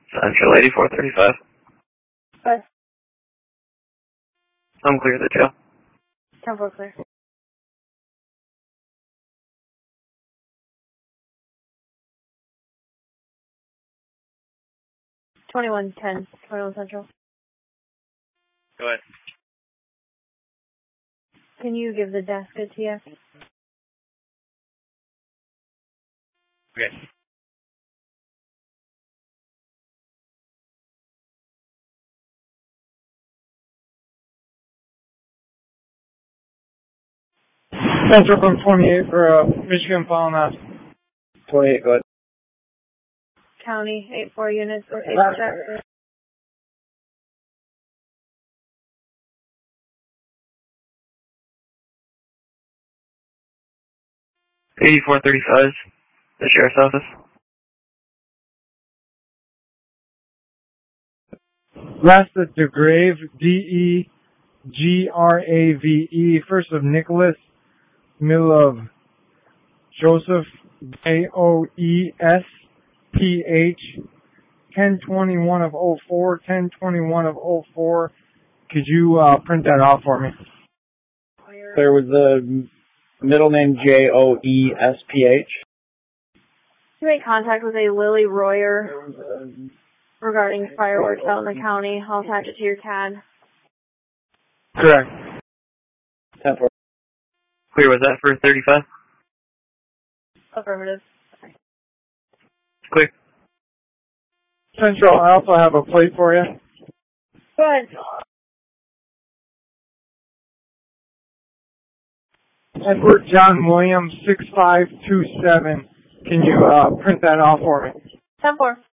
Central 8435. Bye. I'm clear the jail. 10-4 clear. Twenty-one Central. Go ahead. Can you give the desk a TF? Okay. Central from 28 for Michigan Fallen House. 28, go ahead. County, 8-4 units. 8435, the sheriff's office. Last at DeGrave, D-E-G-R-A-V-E, first of Nicholas, middle of Joseph, J-O-E-S-P-H, 1021 of 04, 1021 of 04. Could you print that off for me? There was the middle name J-O-E-S-P-H. You made contact with a Lily Royer regarding fireworks out in the county. I'll attach it to your CAD. Correct. 10-4. Clear, was that for 35? Affirmative. Clear. Central, I also have a plate for you. Go ahead. Edward John Williams, 6527. Can you print that off for me? 10-4.